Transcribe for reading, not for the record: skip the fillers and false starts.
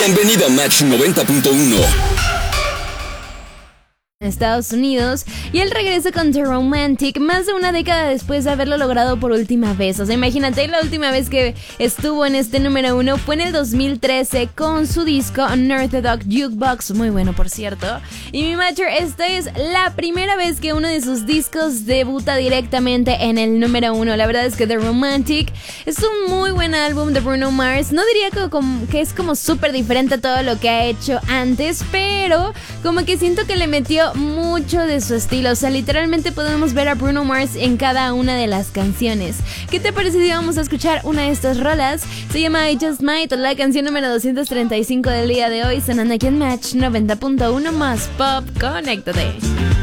Bienvenido a Match 90.1. Estados Unidos, y él regresa con The Romantic más de una década después de haberlo logrado por última vez. O sea, imagínate, la última vez que estuvo en este número 1 fue en el 2013 con su disco Unorthodox Jukebox, muy bueno por cierto. Y mi Matcher, esta es la primera vez que uno de sus discos debuta directamente en el número 1. La verdad es que The Romantic es un muy buen álbum de Bruno Mars. No diría que es como súper diferente a todo lo que ha hecho antes, pero como que siento que le metió mucho de su estilo. O sea, literalmente podemos ver a Bruno Mars en cada una de las canciones. ¿Qué te parece si vamos a escuchar una de estas rolas? Se llama I Just Might, la canción número 235 del día de hoy, sonando aquí en Match 90.1 más Pop. Conéctate.